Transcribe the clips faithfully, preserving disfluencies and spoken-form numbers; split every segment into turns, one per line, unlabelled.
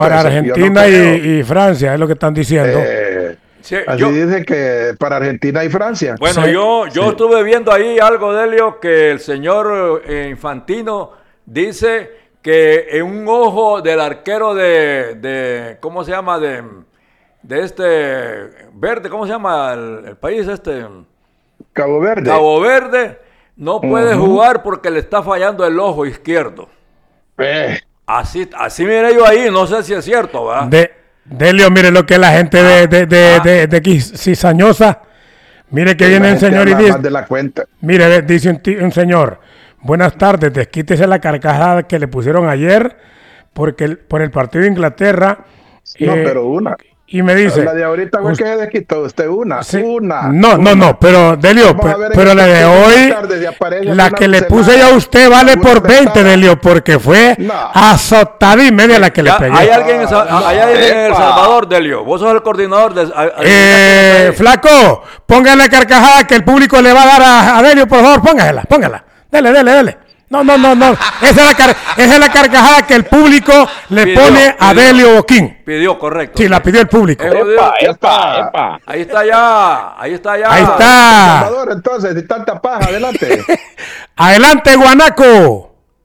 Para Argentina no y, y Francia, es lo que están diciendo.
Eh,
Sí,
así
yo,
dicen que para Argentina y Francia.
bueno,
Sí,
yo, yo
sí.
estuve viendo ahí algo, Delio, que el señor eh, Infantino dice que en un ojo del arquero de, de ¿cómo se llama? De, de este verde, ¿cómo se llama el, el país este?
Cabo Verde.
Cabo Verde, no puede
Ujú.
jugar porque le está fallando el ojo izquierdo.
Eh,
Así, así miré yo ahí, no sé si es cierto, ¿verdad?
De, Delio, mire lo que la gente de, de, de,
ah.
de, de, de cizañosa. Mire que
la
viene un
gente
señor y
habla
dice,
más de la cuenta.
mire, ve, dice un, ti- un señor, buenas tardes, desquítese la carcajada que le pusieron ayer porque el- por el partido de Inglaterra.
No,
eh,
pero una.
Y me dice,
La de ahorita fue
us-
que se desquitó usted una.
sí,
una.
no, no,
una.
no, pero Delio,
Vamos a
pe-
ver en
pero
el
la de
partido de
hoy,
esta tarde, si aparece
la
alguna
que le
pincelada,
puse yo a usted vale
alguna
por veinte,
ventana.
Delio, porque fue
No.
azotada y media la que le
Ya,
pegué.
hay alguien, en, Sa-
No,
hay alguien en El
epa.
Salvador, Delio. Vos sos el coordinador de... a- a-
Eh, flaco, póngale carcajada que el público le va a dar a, a Delio, por favor, póngasela, póngala. Dele, dele, dele. No, no, no, no. Esa es la, car- esa es la carcajada que el público le
Pidió,
pone a
pidió.
Delio Boquín.
Pidió, correcto.
Sí, la pidió el público.
Eh, jodido.
Epa,
Ya
epa,
está.
epa.
Ahí está ya, ahí está ya.
Ahí está.
Salvador, entonces, de tanta paja, adelante.
Adelante, Guanaco.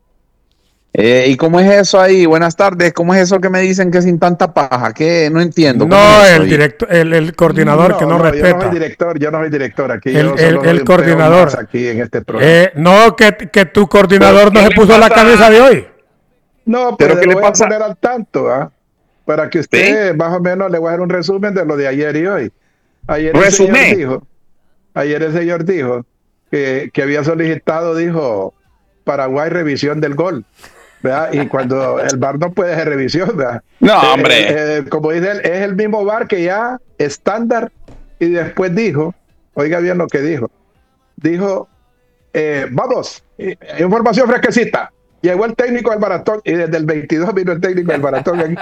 Eh, ¿Y cómo es eso ahí? Buenas tardes. ¿Cómo es eso que me dicen que sin tanta paja? ¿Qué? No entiendo. ¿Cómo
No,
es eso
el
ahí?
director, el, el coordinador que no,
Yo no
respeta.
soy director, yo no soy director aquí.
El-
yo
el-
solo
el
soy un peón
coordinador.
más aquí en este programa.
Eh, no, que, que tu coordinador
¿Pero
no
qué
se
le
puso la
pasa?
camisa de hoy.
No,
¿Pero
pero
qué
le
le
voy
pasa?
a poner al tanto, ¿ah? Para que usted más o menos le voy a dar un resumen de lo de ayer y hoy. Ayer el
Resumé.
señor dijo, ayer el señor dijo que, que había solicitado, dijo, Paraguay revisión del gol, ¿verdad? Y cuando el V A R no puede hacer revisión, ¿verdad?
No,
Eh,
hombre.
eh, como dice él, es el mismo V A R que ya estándar. Y después dijo, oiga bien lo que dijo, dijo, eh, vamos, eh, información fresquecita. Llegó el técnico del maratón y desde el veintidós vino el técnico del maratón aquí.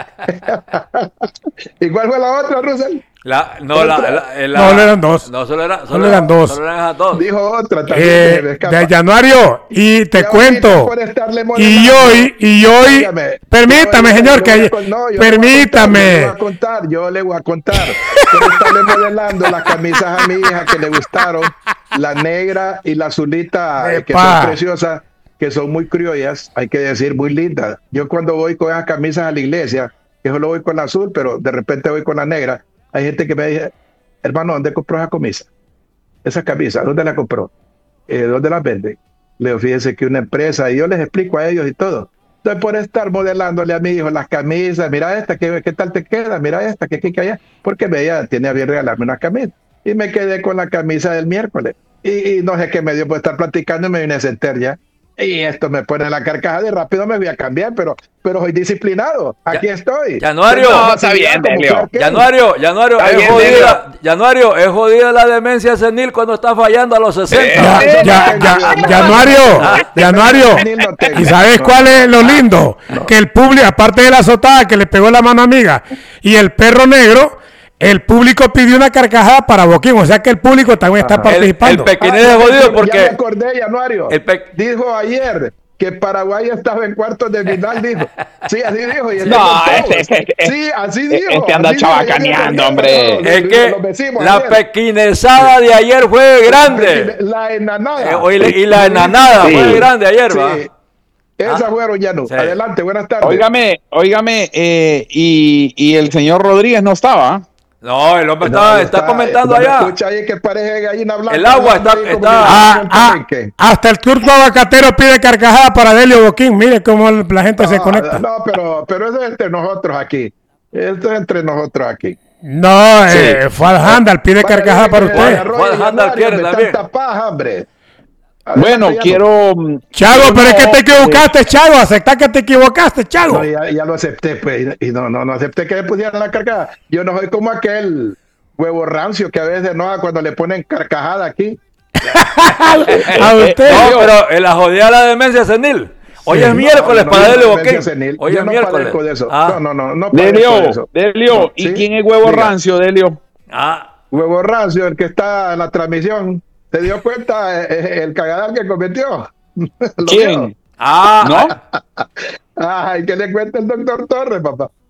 ¿Y cuál fue la otra, Russell?
La, no, la, la, la-
No, eran dos.
No, solo, era,
Solo eran dos.
Solo eran esas dos.
Dijo otra también.
Eh,
que se me escapa.
de Januario, y te
Ya
cuento.
ahorita por estarle
Y
molestando.
hoy, y hoy,
Óigame,
permítame,
yo-
señor,
yo
que
voy a
ayer-
con- no, yo
permítame.
Le voy a contar, yo le voy a contar. Yo le voy a contar. Por estarle modelando las camisas a mi hija que le gustaron, la negra y la azulita, eh, que
Epa.
son preciosas, que son muy criollas, hay que decir, muy lindas. Yo cuando voy con esas camisas a la iglesia, que solo voy con la azul, pero de repente voy con la negra, hay gente que me dice, hermano, ¿dónde compró esa camisa? Esa camisa, ¿dónde la compró? Eh, ¿Dónde la vende? Le digo, fíjense que una empresa, y yo les explico a ellos y todo. Entonces, por estar modelándole a mi hijo las camisas, mira esta, ¿qué, qué tal te queda? Mira esta, ¿qué, qué, qué allá? Porque veía, tiene a bien regalarme una camisa. Y me quedé con la camisa del miércoles. Y, y no sé qué me dio por estar platicando y me vine a sentar ya. Y esto me pone la carcajada y rápido me voy a cambiar, pero, pero soy disciplinado. Aquí
Ya-
estoy.
Januario.
Sentado
No, está
así,
bien,
como
Delio.
Clark Kent.
Januario, Januario,
Está
es
bien,
jodida, Januario, es jodida la demencia senil cuando está fallando a los sesenta.
Ya, ya, ya, Januario, Januario.
No tengo.
¿Y sabes
No,
cuál es lo lindo? Que el público, aparte de la azotada que le pegó la mano amiga y el perro negro, el público pidió una carcajada para Boquín. O sea que el público también está
Ajá.
El, el
participando.
pequeño
Ah,
es
ya me
jodido
acordé, Ya me
porque
acordé, Januario.
el pe-
Dijo ayer que Paraguay estaba en cuartos de final, dijo. Sí, así dijo. Y él
No,
dijo todo.
este- este- este-
sí, así dijo.
este anda
así dijo,
chabacaneando,
ya me
hombre.
acordé.
es
Lo-
que
lo decimos
la
ayer.
pequinezada de ayer fue grande.
La enanada.
Eh, oye, y la enanada
Sí.
fue grande ayer, ¿va?
Sí. Esas
Ah,
fueron, Llano.
sí.
Adelante, buenas tardes.
Óigame, óigame, eh, y, y el señor Rodríguez no estaba.
No, el hombre
No,
está,
ahí
está comentando
no me
allá.
Escucha ahí que parece gallina blanca.
El agua
hablando
está-
ahí como
está-
que
Ah,
un
ah,
palenque.
hasta el turco aguacatero pide carcajada para Delio Boquín. Mire cómo la gente se
No,
conecta.
No, pero, pero eso es entre nosotros aquí. Esto es entre nosotros aquí.
No, eh, fue al Handal, pide
Vaya,
carcajada para
que
usted.
vaya, Roy,
Juan Handal
Januario,
quiere
de
también.
tanta paja, hombre. Adelante,
Bueno,
Llano.
quiero.
Chago,
quiero-
pero es que te equivocaste, Chago. Acepta que te equivocaste, Chago.
No, ya, ya lo acepté, pues, y no, no, no acepté que le pusieran la carcajada. Yo no soy como aquel huevo rancio que a veces enoja cuando le ponen carcajada aquí.
A usted.
No, pero en la jodida de la demencia senil. Hoy
Sí.
es miércoles
No,
para
no,
Delio
no,
Boquín.
demencia senil.
Hoy
Yo
es
no
miércoles.
padezco de eso.
Ah,
No, no, no, no padezco de
Delio,
eso.
Delio,
No,
¿y
¿sí?
quién es huevo
Diga.
rancio, Delio?
ah,
Huevo rancio, el que está en la transmisión. ¿Se dio cuenta eh, el cagadal que cometió? ¿Lo
¿Quién?
vio?
ah,
¿No?
Ay, que le cuente el doctor Torres, papá.